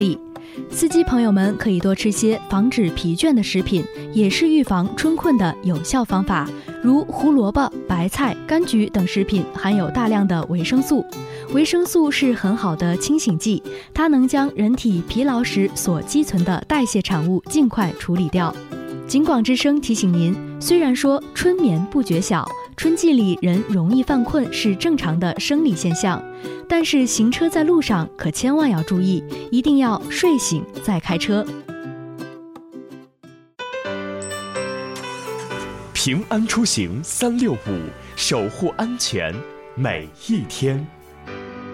司机朋友们可以多吃些防止疲倦的食品，也是预防春困的有效方法。如胡萝卜、白菜、柑橘等食品含有大量的维生素，维生素是很好的清醒剂，它能将人体疲劳时所积存的代谢产物尽快处理掉。警广之声提醒您，虽然说春眠不觉晓，春季里人容易犯困是正常的生理现象，但是行车在路上可千万要注意，一定要睡醒再开车。 平安出行365，守护安全每一天。